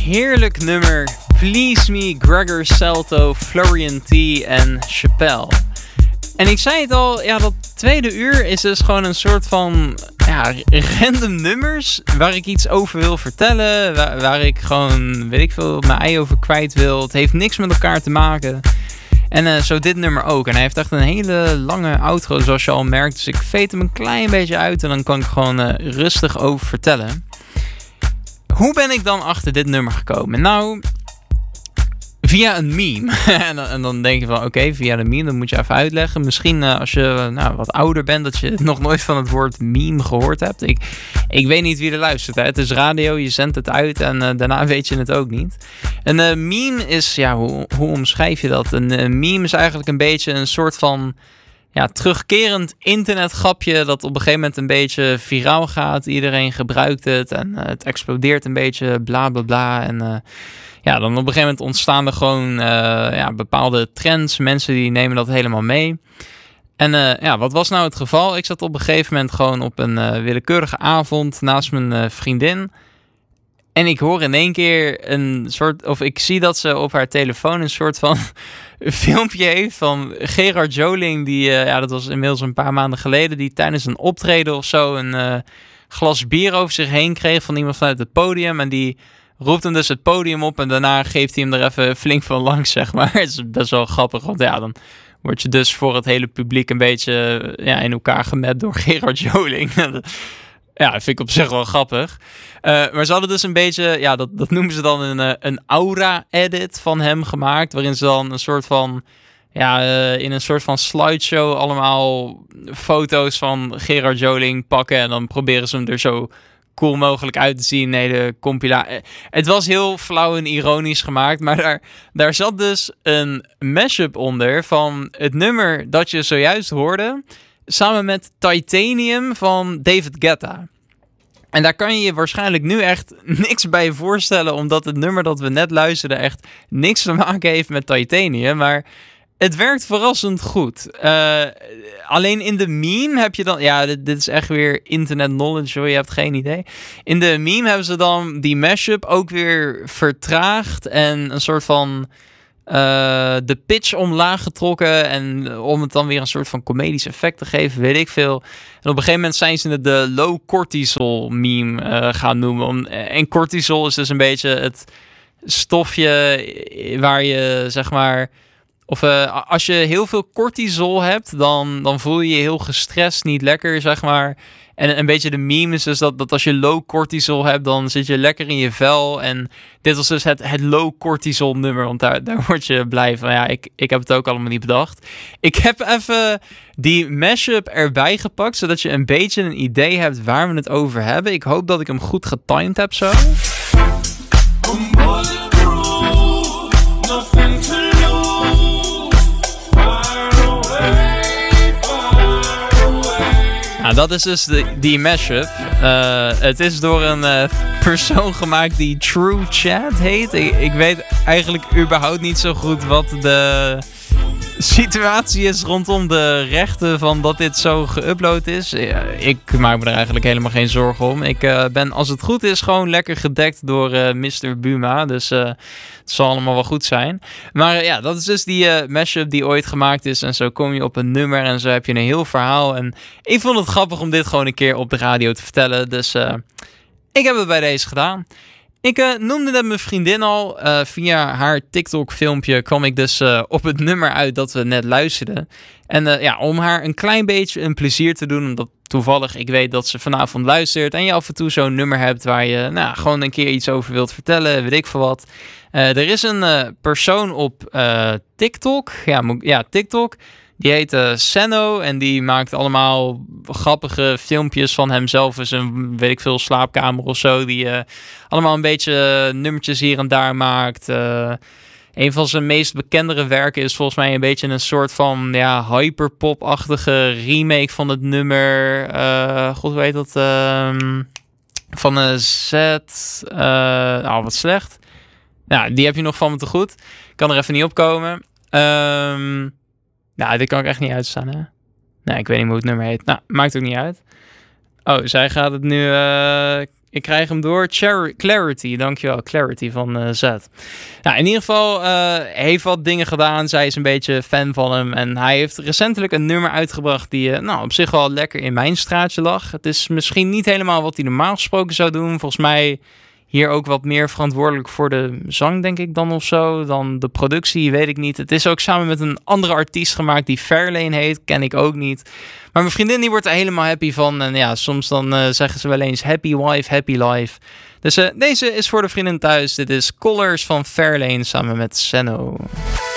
heerlijk nummer. Please Me, Gregor Salto, Florian T. en Chappelle. En ik zei het al, ja, dat tweede uur is dus gewoon een soort van random nummers waar ik iets over wil vertellen. Waar ik gewoon, weet ik veel, mijn ei over kwijt wil. Het heeft niks met elkaar te maken. En zo dit nummer ook. En hij heeft echt een hele lange outro, zoals je al merkt. Dus ik veet hem een klein beetje uit en dan kan ik gewoon rustig over vertellen. Hoe ben ik dan achter dit nummer gekomen? Nou, via een meme. en dan denk je van, oké, via de meme, dan moet je even uitleggen. Misschien als je wat ouder bent, dat je nog nooit van het woord meme gehoord hebt. Ik weet niet wie er luistert. Hè. Het is radio, je zendt het uit en daarna weet je het ook niet. Een meme is, hoe omschrijf je dat? Een meme is eigenlijk een beetje een soort van terugkerend internetgrapje dat op een gegeven moment een beetje viraal gaat. Iedereen gebruikt het en het explodeert een beetje, bla bla bla. En dan op een gegeven moment ontstaan er gewoon bepaalde trends. Mensen die nemen dat helemaal mee. En wat was nou het geval? Ik zat op een gegeven moment gewoon op een willekeurige avond naast mijn vriendin. En ik hoor in één keer ik zie dat ze op haar telefoon een soort van filmpje heeft van Gerard Joling. Die, dat was inmiddels een paar maanden geleden, die tijdens een optreden of zo een glas bier over zich heen kreeg van iemand vanuit het podium. En die roept hem dus het podium op en daarna geeft hij hem er even flink van langs, zeg maar. Het is best wel grappig, want dan word je dus voor het hele publiek een beetje in elkaar gemet door Gerard Joling. Ja, vind ik op zich wel grappig. Maar ze hadden dus een beetje, dat noemen ze dan een aura-edit van hem gemaakt. Waarin ze dan een soort van, in een soort van slideshow allemaal foto's van Gerard Joling pakken. En dan proberen ze hem er zo cool mogelijk uit te zien. Nee, de compilatie. Het was heel flauw en ironisch gemaakt. Maar daar zat dus een mashup onder van het nummer dat je zojuist hoorde. Samen met Titanium van David Guetta. En daar kan je je waarschijnlijk nu echt niks bij voorstellen. Omdat het nummer dat we net luisterden echt niks te maken heeft met Titanium. Maar het werkt verrassend goed. Alleen in de meme heb je dan... Ja, dit is echt weer internet knowledge hoor. Je hebt geen idee. In de meme hebben ze dan die mashup ook weer vertraagd. En een soort van de pitch omlaag getrokken. En om het dan weer een soort van comedisch effect te geven, weet ik veel. En op een gegeven moment zijn ze het de low cortisol meme gaan noemen. En cortisol is dus een beetje het stofje waar je, zeg maar... als je heel veel cortisol hebt, dan voel je je heel gestrest, niet lekker, zeg maar. En een beetje de meme is dus dat als je low cortisol hebt, dan zit je lekker in je vel. En dit was dus het low cortisol nummer, want daar word je blij van. Ja, ik heb het ook allemaal niet bedacht. Ik heb even die mashup erbij gepakt, zodat je een beetje een idee hebt waar we het over hebben. Ik hoop dat ik hem goed getimed heb zo. Nou, dat is dus die mashup. Het is door een persoon gemaakt die True Chat heet. Ik weet eigenlijk überhaupt niet zo goed wat de situatie is rondom de rechten van dat dit zo geüpload is. Ik maak me er eigenlijk helemaal geen zorgen om. Ik ben, als het goed is, gewoon lekker gedekt door Mr. Buma. Dus het zal allemaal wel goed zijn. Maar dat is dus die mashup die ooit gemaakt is. En zo kom je op een nummer en zo heb je een heel verhaal. En ik vond het grappig om dit gewoon een keer op de radio te vertellen. Dus ik heb het bij deze gedaan. Ik noemde net mijn vriendin al. Via haar TikTok-filmpje kwam ik dus op het nummer uit dat we net luisterden. En om haar een klein beetje een plezier te doen, omdat toevallig ik weet dat ze vanavond luistert en je af en toe zo'n nummer hebt waar je gewoon een keer iets over wilt vertellen, weet ik veel wat. Er is een persoon op TikTok. TikTok. Die heet Senno en die maakt allemaal grappige filmpjes van hemzelf in zijn, weet ik veel, slaapkamer of zo. Die allemaal een beetje nummertjes hier en daar maakt. Een van zijn meest bekendere werken is volgens mij een beetje een soort van hyperpop-achtige remake van het nummer. God, hoe heet dat? Van Z. Wat slecht. Ja, die heb je nog van me te goed. Ik kan er even niet op komen. Dit kan ik echt niet uitstaan, hè? Nee, ik weet niet hoe het nummer heet. Nou, maakt ook niet uit. Oh, zij gaat het nu Ik krijg hem door. Clarity, dankjewel. Clarity van Z. Nou, in ieder geval heeft wat dingen gedaan. Zij is een beetje fan van hem. En hij heeft recentelijk een nummer uitgebracht die op zich wel lekker in mijn straatje lag. Het is misschien niet helemaal wat hij normaal gesproken zou doen. Volgens mij hier ook wat meer verantwoordelijk voor de zang, denk ik dan of zo. Dan de productie, weet ik niet. Het is ook samen met een andere artiest gemaakt die Fairlane heet. Ken ik ook niet. Maar mijn vriendin die wordt er helemaal happy van. En ja, soms dan zeggen ze wel eens happy wife, happy life. Dus deze is voor de vriendin thuis. Dit is Colors van Fairlane samen met Senno.